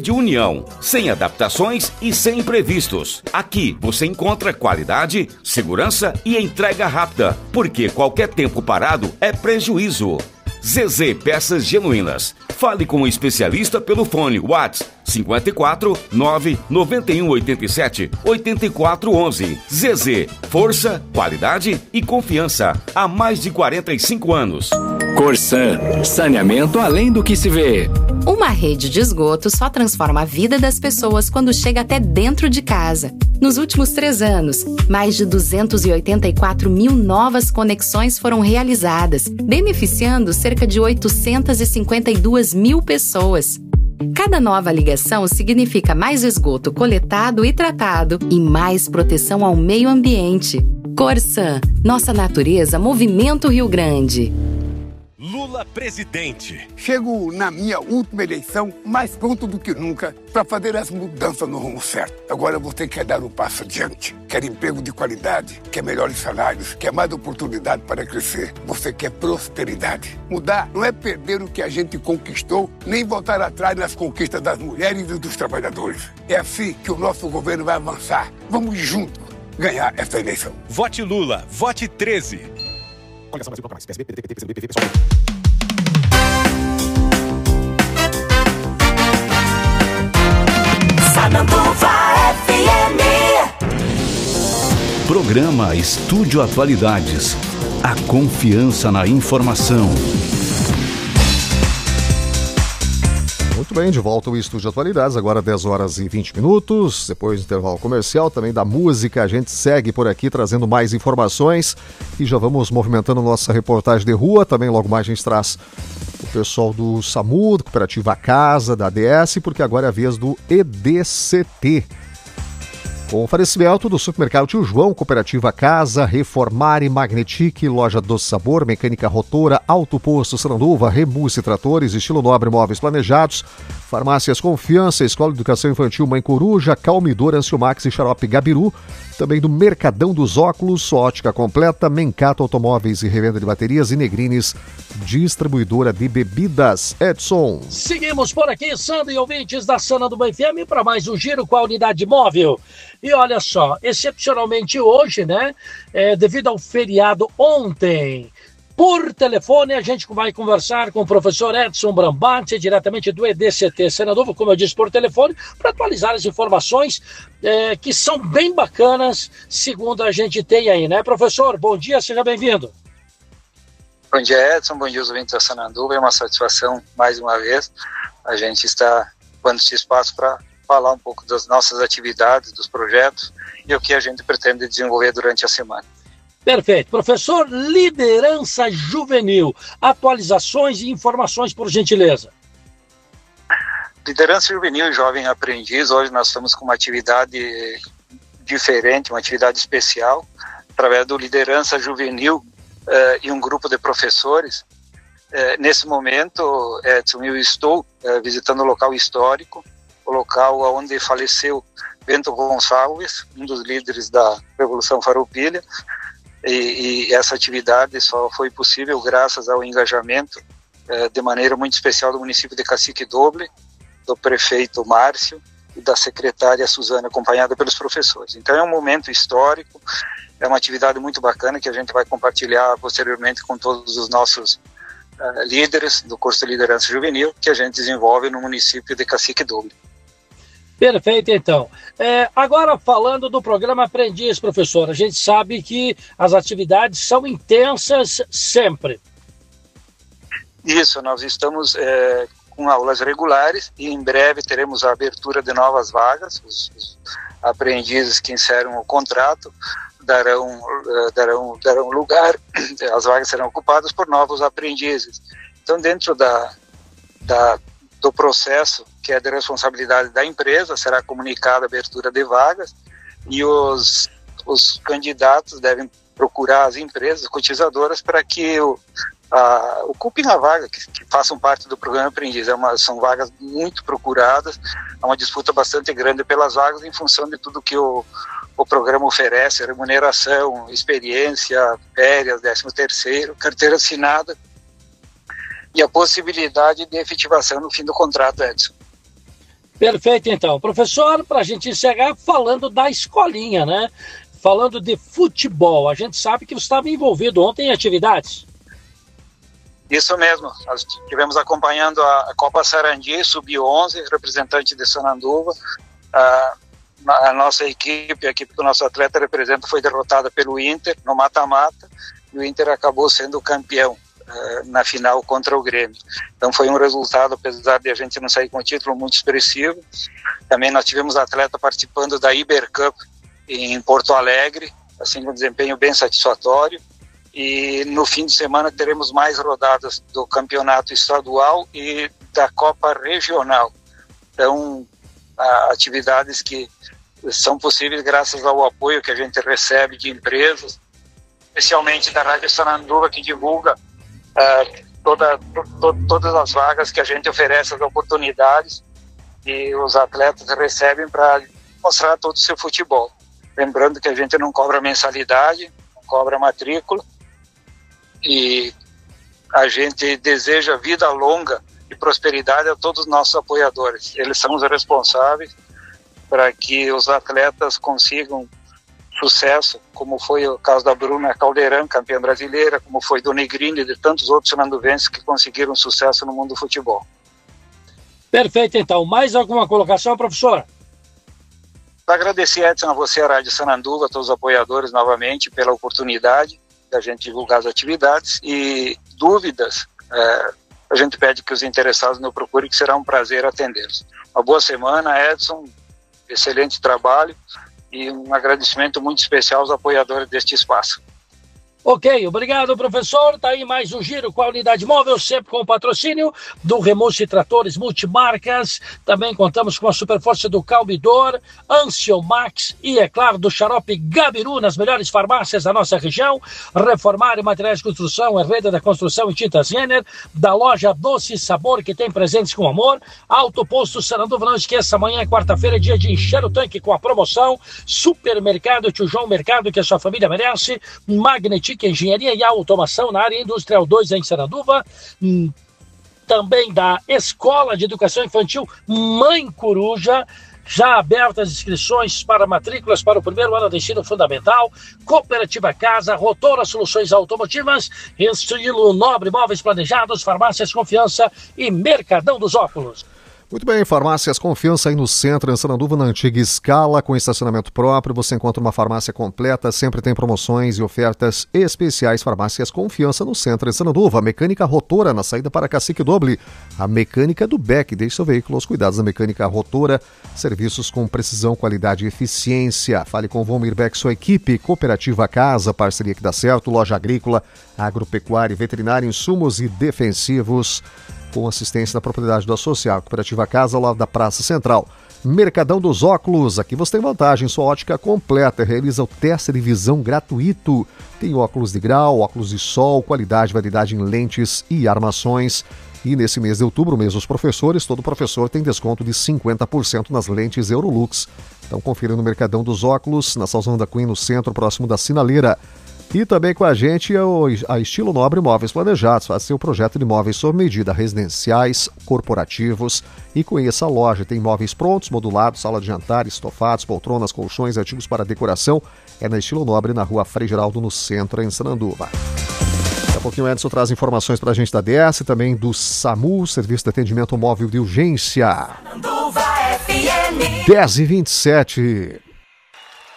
de União, sem adaptações e sem imprevistos. Aqui você encontra qualidade, segurança e entrega rápida, porque qualquer tempo parado é prejuízo. ZZ Peças Genuínas. Fale com o especialista pelo fone WhatsApp 54 9 91 87 84 11. ZZ, força, qualidade e confiança há mais de 45 anos. Corsan, saneamento além do que se vê. Uma rede de esgoto só transforma a vida das pessoas quando chega até dentro de casa. Nos últimos 3 anos, mais de 284 mil novas conexões foram realizadas, beneficiando cerca de 852 mil pessoas. Cada nova ligação significa mais esgoto coletado e tratado e mais proteção ao meio ambiente. Corsan, nossa natureza movimenta o Rio Grande. Lula presidente. Chego na minha última eleição mais pronto do que nunca para fazer as mudanças no rumo certo. Agora você quer dar um passo adiante, quer emprego de qualidade, quer melhores salários, quer mais oportunidade para crescer. Você quer prosperidade. Mudar não é perder o que a gente conquistou, nem voltar atrás nas conquistas das mulheres e dos trabalhadores. É assim que o nosso governo vai avançar. Vamos juntos ganhar essa eleição. Vote Lula, vote 13. Sananduva FM. Programa Estúdio Atualidades. A confiança na informação. Muito bem, de volta ao Estúdio Atualidades, agora 10 horas e 20 minutos, depois do intervalo comercial, também da música, a gente segue por aqui trazendo mais informações e já vamos movimentando nossa reportagem de rua, também logo mais a gente traz o pessoal do SAMU, da Cooperativa Casa, da ADS, porque agora é a vez do EDCT. Com oferecimento do Supermercado Tio João, Cooperativa Casa, Reformare, Magnetic, Loja do Sabor, Mecânica Rotora, Auto Posto Sananduva, Remus e Tratores, Estilo Nobre Móveis Planejados, Farmácias Confiança, Escola de Educação Infantil Mãe Coruja, Calmidor, Anciomax e Xarope Gabiru, também do Mercadão dos Óculos, Ótica Completa, Mencato Automóveis e Revenda de Baterias e Negrines, distribuidora de bebidas. Edson. Seguimos por aqui, Sandro e ouvintes da Sananduva FM, para mais um giro com a unidade móvel. E olha só, excepcionalmente hoje, né, devido ao feriado ontem, por telefone a gente vai conversar com o professor Edson Brambati, diretamente do EDCT Sananduva, como eu disse, por telefone, para atualizar as informações que são bem bacanas, segundo a gente tem aí, né, professor? Bom dia, seja bem-vindo. Bom dia, Edson, bom dia aos ouvintes da Sananduva, é uma satisfação mais uma vez, a gente está dando esse espaço para falar um pouco das nossas atividades, dos projetos e o que a gente pretende desenvolver durante a semana. Perfeito. Professor, liderança juvenil, atualizações e informações, por gentileza. Liderança juvenil e jovem aprendiz, hoje nós estamos com uma atividade diferente, uma atividade especial, através do Liderança Juvenil e um grupo de professores. Nesse momento, Edson, eu estou visitando o local histórico, o local onde faleceu Bento Gonçalves, um dos líderes da Revolução Farroupilha, e essa atividade só foi possível graças ao engajamento de maneira muito especial do município de Cacique Doble, do prefeito Márcio e da secretária Suzana, acompanhada pelos professores. Então é um momento histórico, é uma atividade muito bacana que a gente vai compartilhar posteriormente com todos os nossos líderes do curso de liderança juvenil que a gente desenvolve no município de Cacique Doble. Perfeito, então. Agora, falando do programa Aprendiz, professor, a gente sabe que as atividades são intensas sempre. Isso, nós estamos com aulas regulares e em breve teremos a abertura de novas vagas. Os aprendizes que encerram o contrato darão lugar, as vagas serão ocupadas por novos aprendizes. Então, dentro do processo, que é de responsabilidade da empresa, será comunicada a abertura de vagas e os candidatos devem procurar as empresas cotizadoras para que ocupem a vaga, que façam parte do programa Aprendiz. São vagas muito procuradas, há uma disputa bastante grande pelas vagas em função de tudo que o programa oferece, remuneração, experiência, férias, 13º, carteira assinada e a possibilidade de efetivação no fim do contrato, Edson. Perfeito, então. Professor, para a gente encerrar, falando da escolinha, né? Falando de futebol, a gente sabe que você estava envolvido ontem em atividades. Isso mesmo, nós estivemos acompanhando a Copa Sarandi, Sub-11, representante de Sananduva. A nossa equipe, a equipe do nosso atleta representa, foi derrotada pelo Inter no mata-mata, e o Inter acabou sendo campeão na final contra o Grêmio. Então foi um resultado, apesar de a gente não sair com o título, muito expressivo. Também nós tivemos atleta participando da Iber Cup em Porto Alegre, assim com um desempenho bem satisfatório. E no fim de semana teremos mais rodadas do campeonato estadual e da Copa Regional. Então, atividades que são possíveis graças ao apoio que a gente recebe de empresas, especialmente da Rádio Sananduva, que divulga todas as vagas que a gente oferece, as oportunidades, e os atletas recebem para mostrar todo o seu futebol. Lembrando que a gente não cobra mensalidade, não cobra matrícula, e a gente deseja vida longa e prosperidade a todos os nossos apoiadores. Eles são os responsáveis para que os atletas consigam sucesso, como foi o caso da Bruna Caldeirão, campeã brasileira, como foi do Negrini e de tantos outros sananduvenses que conseguiram sucesso no mundo do futebol. Perfeito, então. Mais alguma colocação, professor? Agradecer, Edson, a você, a Rádio Sananduva, a todos os apoiadores novamente pela oportunidade da gente divulgar as atividades, e dúvidas, a gente pede que os interessados nos procurem, que será um prazer atendê-los. Uma boa semana, Edson, excelente trabalho e um agradecimento muito especial aos apoiadores deste espaço. Ok, obrigado, professor. Tá aí mais um giro com a unidade móvel, sempre com o patrocínio do Remoce Tratores Multimarcas. Também contamos com a superforça do Calbidor, Ansio Max e, é claro, do Xarope Gabiru, nas melhores farmácias da nossa região. Reformar e materiais de construção, Herrera da Construção e Tintas Renner, da loja Doce Sabor, que tem presentes com amor. Autoposto Sananduva, não esqueça, amanhã é quarta-feira, dia de encher o tanque com a promoção. Supermercado Tio João Mercado, que a sua família merece. Magnetic Engenharia e Automação na área industrial 2 em Sananduva. Também da Escola de Educação Infantil Mãe Coruja, já abertas inscrições para matrículas para o primeiro ano de ensino fundamental. Cooperativa Casa, Rotora Soluções Automotivas, Estilo Nobre Móveis Planejados, Farmácias Confiança e Mercadão dos Óculos. Muito bem, Farmácias Confiança aí no centro, em Sananduva, na antiga escala, com estacionamento próprio. Você encontra uma farmácia completa, sempre tem promoções e ofertas especiais. Farmácias Confiança no centro, em Sananduva. Mecânica Rotora, na saída para Cacique Doble. A mecânica do Beck, deixe seu veículo aos cuidados da Mecânica Rotora. Serviços com precisão, qualidade e eficiência. Fale com o Vomir Beck, sua equipe. Cooperativa Casa, parceria que dá certo. Loja Agrícola, Agropecuária e Veterinária, insumos e defensivos, com assistência da propriedade do Associado. Cooperativa Casa, ao lado da Praça Central. Mercadão dos Óculos, aqui você tem vantagem, sua ótica completa, realiza o teste de visão gratuito. Tem óculos de grau, óculos de sol, qualidade, variedade em lentes e armações. E nesse mês de outubro, mês dos professores, todo professor tem desconto de 50% nas lentes Eurolux. Então confira no Mercadão dos Óculos, na Salzão da Cunha, no centro, próximo da Sinaleira. E também com a gente a Estilo Nobre Móveis Planejados. Faça seu projeto de móveis sob medida, residenciais, corporativos. E conheça a loja. Tem móveis prontos, modulados, sala de jantar, estofados, poltronas, colchões, artigos para decoração. É na Estilo Nobre, na rua Frei Geraldo, no centro, em Sananduva. Daqui a pouquinho o Edson traz informações para a gente da DS, também do SAMU, Serviço de Atendimento Móvel de Urgência. 10h27.